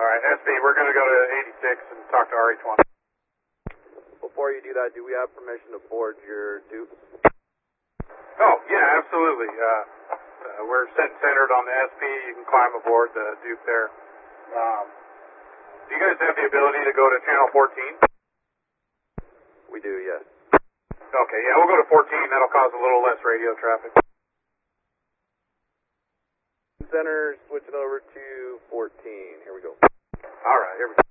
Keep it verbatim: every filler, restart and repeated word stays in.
All right, S B, we're going to go to eighty-six and talk to R H one. Before you do that, do we have permission to board your tube? Oh, yeah, absolutely. Uh, uh, we're set centered on the S P. You can climb aboard the Duke there. Um, do you guys have the ability to go to channel fourteen? We do, yes. Okay, yeah, we'll go to fourteen. That'll cause a little less radio traffic. Center, switching over to fourteen. Here we go. All right, here we go.